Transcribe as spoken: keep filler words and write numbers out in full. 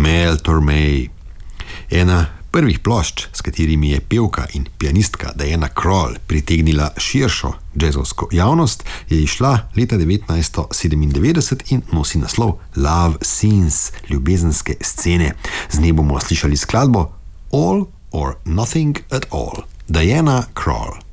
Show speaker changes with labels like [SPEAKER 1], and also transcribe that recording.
[SPEAKER 1] Mel Torme. Ena prvih plošč, s katerimi je pevka in pianistka Diana Krall pritegnila širšo džezovsko javnost, je izšla leta devetnajststo sedemindevetdeset in nosi naslov Love Scenes, ljubezenske scene. Z nje bomo slišali skladbo All or Nothing at All. Diana Krall.